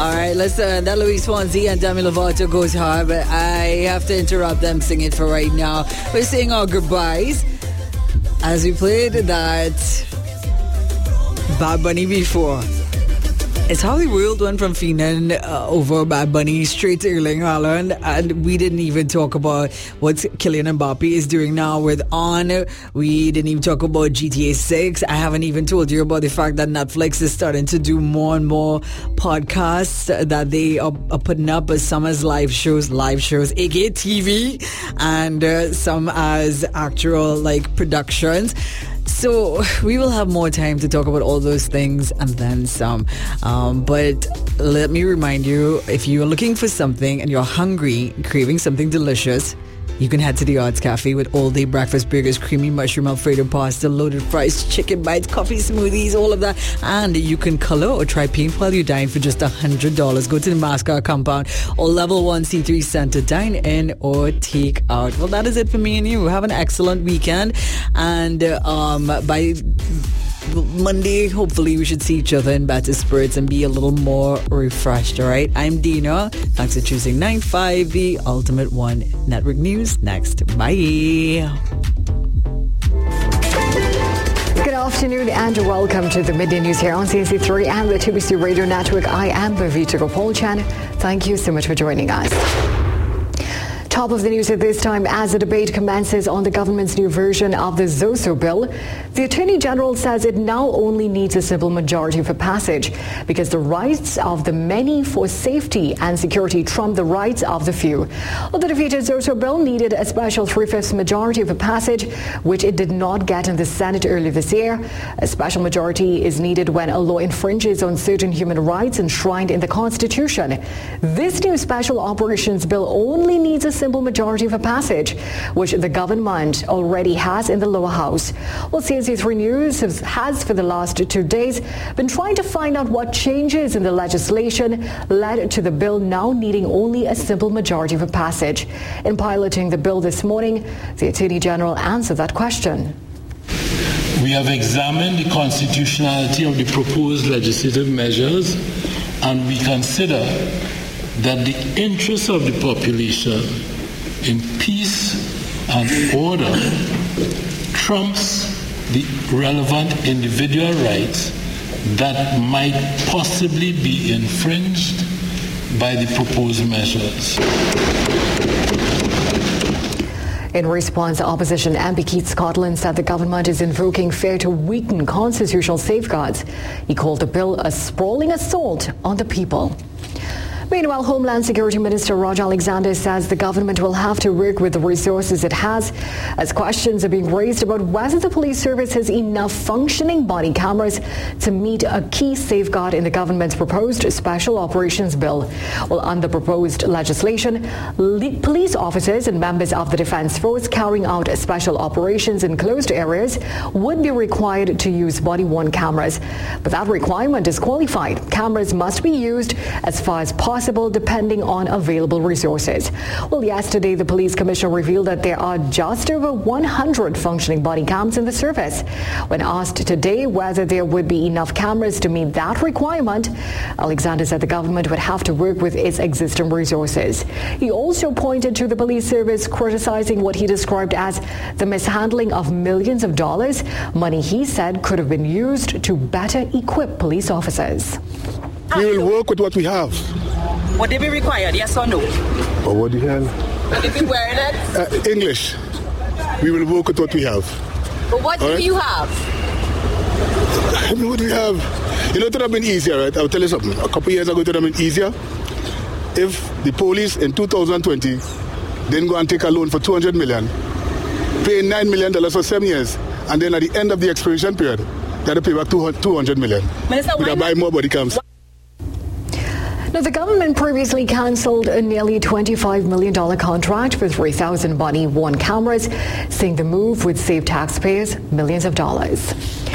All right, listen, that Luis Fonsi and Demi Lovato goes hard, but I have to interrupt them singing for right now. We're saying our goodbyes as we played that Bad Bunny before. It's how the world went from Feenan over Bad Bunny straight to Erling Haaland, and we didn't even talk about what Kylian Mbappe is doing now with On. We didn't even talk about GTA 6. I haven't even told you about the fact that Netflix is starting to do more and more podcasts that they are putting up as some as live shows, aka TV, and some as actual productions. So we will have more time to talk about all those things and then some. But let me remind you, if you're looking for something and you're hungry, craving something delicious, you can head to the Arts Cafe with all-day breakfast burgers, creamy mushroom Alfredo pasta, loaded fries, chicken bites, coffee smoothies, all of that. And you can color or try paint while you dine for just $100. Go to the Mascot compound or Level 1 C3 Center. Dine in or take out. Well, that is it for me and you. Have an excellent weekend. And by Monday, hopefully we should see each other in better spirits and be a little more refreshed, all right? I'm Dina. Thanks for choosing 9-5, the Ultimate One Network News. Next. Bye. Good afternoon and welcome to the Midday News here on CNC3 and the TBC Radio Network. I am Bhavita Gopalchan. Thank you so much for joining us. Top of the news at this time, as the debate commences on the government's new version of the Zoso bill, the Attorney General says it now only needs a simple majority for passage because the rights of the many for safety and security trump the rights of the few. Well, the defeated Zoso bill needed a special 3/5 majority for passage, which it did not get in the Senate earlier this year. A special majority is needed when a law infringes on certain human rights enshrined in the Constitution. This new special operations bill only needs a simple majority for passage, which the government already has in the lower house. Well, CNC3 News has for the last 2 days been trying to find out what changes in the legislation led to the bill now needing only a simple majority for passage. In piloting the bill this morning, the Attorney General answered that question. We have examined the constitutionality of the proposed legislative measures, and we consider that the interests of the population in peace and order trumps the relevant individual rights that might possibly be infringed by the proposed measures. In response, opposition MP Keith Scotland said the government is invoking fear to weaken constitutional safeguards. He called the bill a sprawling assault on the people. Meanwhile, Homeland Security Minister Roger Alexander says the government will have to work with the resources it has as questions are being raised about whether the police service has enough functioning body cameras to meet a key safeguard in the government's proposed special operations bill. Well, under proposed legislation, police officers and members of the Defence Force carrying out special operations in closed areas would be required to use body-worn cameras. But that requirement is qualified. Cameras must be used as far as possible depending on available resources. Well, yesterday the police commissioner revealed that there are just over 100 functioning body cams in the service. When asked today whether there would be enough cameras to meet that requirement, Alexander said the government would have to work with its existing resources. He also pointed to the police service criticizing what he described as the mishandling of millions of dollars, money he said could have been used to better equip police officers. We will work with what we have. Would they be required, yes or no? Oh, what the hell? Would they be wearing it? English. We will work with what we have. But what do you have? What do we have? You know, it would have been easier, right? I'll tell you something. A couple of years ago, it would have been easier if the police in 2020 didn't go and take a loan for $200 million, pay $9 million for 7 years, and then at the end of the expiration period, they had to pay back $200 million. Minister, we buy more body cams. Now, the government previously cancelled a nearly $25 million contract for 3,000 body-worn cameras, saying the move would save taxpayers millions of dollars.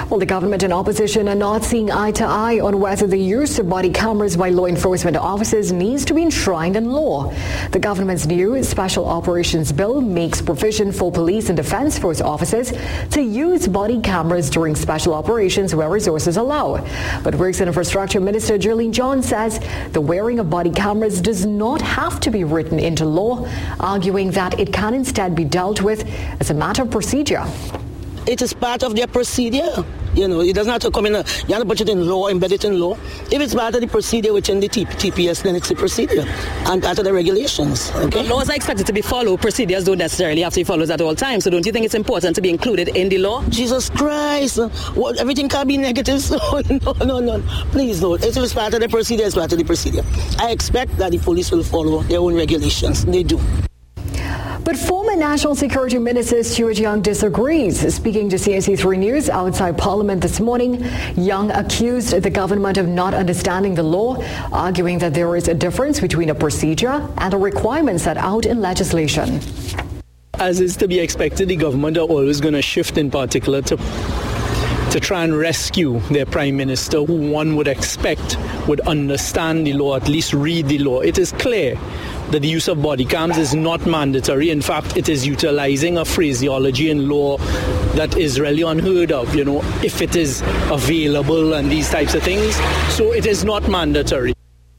Well, the government and opposition are not seeing eye to eye on whether the use of body cameras by law enforcement officers needs to be enshrined in law. The government's new Special Operations Bill makes provision for police and defense force officers to use body cameras during special operations where resources allow. But Works and Infrastructure Minister Jerlene John says the wearing of body cameras does not have to be written into law, arguing that it can instead be dealt with as a matter of procedure. It is part of their procedure. It doesn't have to come in. You have to put it in law, embed it in law. If it's part of the procedure within the TPS, then it's a procedure and part of the regulations. Okay? Laws are expected to be followed. Procedures don't necessarily have to be followed at all times. So don't you think it's important to be included in the law? Jesus Christ. Everything can't be negative. So no. Please, no. If it's part of the procedure, it's part of the procedure. I expect that the police will follow their own regulations. They do. But former National Security Minister Stuart Young disagrees. Speaking to CNC3 News outside Parliament this morning, Young accused the government of not understanding the law, arguing that there is a difference between a procedure and a requirement set out in legislation. As is to be expected, the government are always going to shift, in particular to try and rescue their Prime Minister, who one would expect would understand the law, at least read the law. It is clear that the use of body cams is not mandatory. In fact, it is utilizing a phraseology in law that is really unheard of, if it is available and these types of things. So it is not mandatory.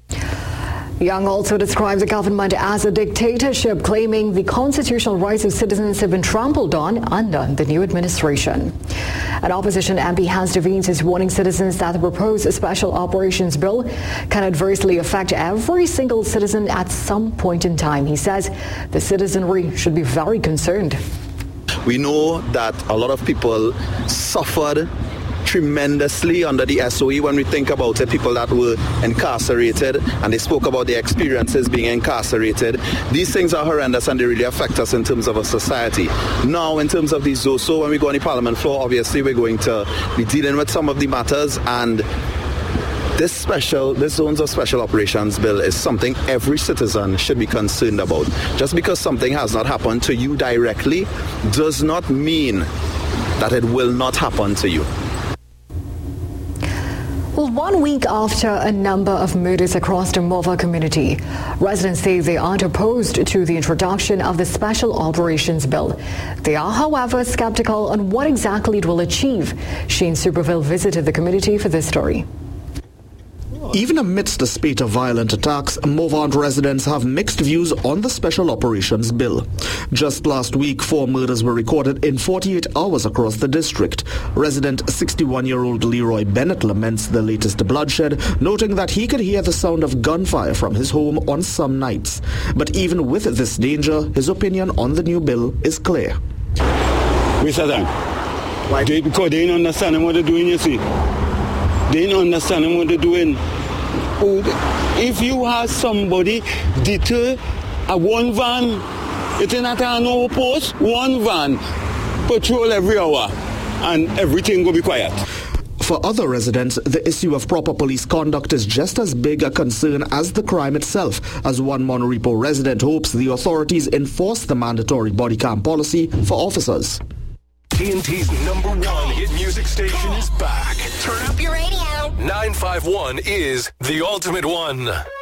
Young also described the government as a dictatorship, claiming the constitutional rights of citizens have been trampled on under the new administration. An opposition MP Hans de Wiens is warning citizens that the proposed Special Operations Bill can adversely affect every single citizen at some point in time. He says the citizenry should be very concerned. We know that a lot of people suffered tremendously under the SOE. When we think about it, people that were incarcerated, and they spoke about their experiences being incarcerated. These things are horrendous and they really affect us in terms of a society. Now, in terms of the ZOSO, when we go on the Parliament floor, obviously we're going to be dealing with some of the matters, and this Zones of Special Operations Bill is something every citizen should be concerned about. Just because something has not happened to you directly does not mean that it will not happen to you. Well, 1 week after a number of murders across the Mova community, residents say they aren't opposed to the introduction of the Special Operations Bill. They are, however, skeptical on what exactly it will achieve. Shane Superville visited the community for this story. Even amidst a spate of violent attacks, Movant residents have mixed views on the Special Operations Bill. Just last week, 4 murders were recorded in 48 hours across the district. Resident 61-year-old Leroy Bennett laments the latest bloodshed, noting that he could hear the sound of gunfire from his home on some nights. But even with this danger, his opinion on the new bill is clear. Because they didn't understand what they're doing, you see. They didn't understand what they're doing. If you have somebody deter a one van, it's not an no post, one van, patrol every hour, and everything will be quiet. For other residents, the issue of proper police conduct is just as big a concern as the crime itself, as one Monterepo resident hopes the authorities enforce the mandatory body cam policy for officers. TNT's #1 hit music station is back. Turn up your radio. 951 is the ultimate one.